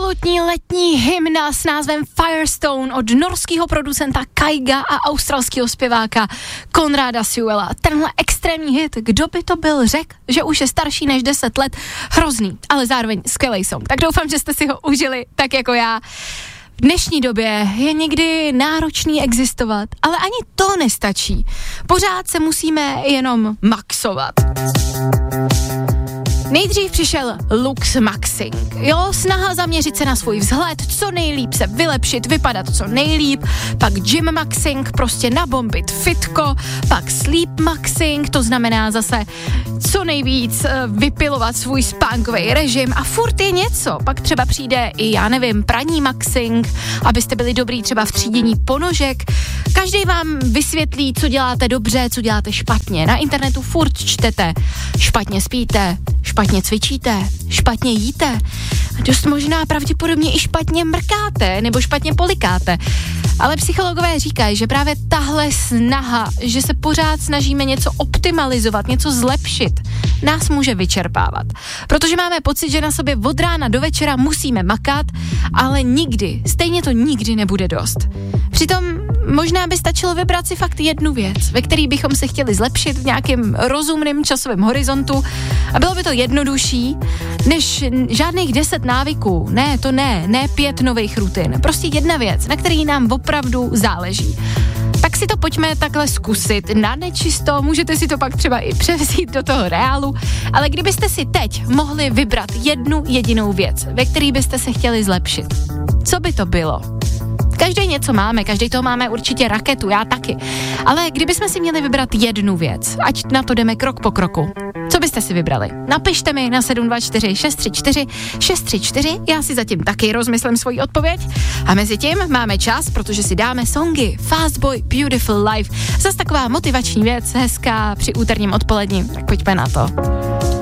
absolutní letní hymna s názvem Firestone od norského producenta Kaiga a australského zpěváka Conrada Sewella. Tenhle extrémní hit, kdo by to byl řekl, že už je starší než 10 let, hrozný, ale zároveň skvělej song. Tak doufám, že jste si ho užili tak jako já. V dnešní době je někdy náročný existovat, ale ani to nestačí. Pořád se musíme jenom maxovat. Nejdřív přišel Lux Maxing, jo, snaha zaměřit se na svůj vzhled, co nejlíp se vylepšit, vypadat co nejlíp, pak Gym Maxing, prostě nabombit fitko, pak Sleep Maxing, to znamená zase co nejvíc vypilovat svůj spánkový režim a furt je něco, pak třeba přijde i, já nevím, praní Maxing, abyste byli dobrý třeba v třídění ponožek, každý vám vysvětlí, co děláte dobře, co děláte špatně, na internetu furt čtete, špatně spíte, špatně cvičíte, špatně jíte, dost možná pravděpodobně i špatně mrkáte nebo špatně polikáte. Ale psychologové říkají, že právě tahle snaha, že se pořád snažíme něco optimalizovat, něco zlepšit, nás může vyčerpávat. Protože máme pocit, že na sobě od rána do večera musíme makat, ale nikdy, stejně to nikdy nebude dost. Přitom možná by stačilo vybrat si fakt jednu věc, ve který bychom se chtěli zlepšit v nějakém rozumném časovém horizontu a bylo by to jednodušší, než žádných 10 návyků, ne 5 nových rutin, prostě jedna věc, na který nám opravdu záleží. Tak si to pojďme takhle zkusit na nečisto, můžete si to pak třeba i převzít do toho reálu, ale kdybyste si teď mohli vybrat jednu jedinou věc, ve který byste se chtěli zlepšit, co by to bylo? Každý něco máme, každý toho máme určitě raketu, já taky. Ale kdybychom si měli vybrat jednu věc, ať na to jdeme krok po kroku, co byste si vybrali? Napište mi na 724 634 634, já si zatím taky rozmyslím svoji odpověď. A mezi tím máme čas, protože si dáme songy Fast Boy, Beautiful Life. Zas taková motivační věc, hezká při úterním odpolední, tak pojďme na to.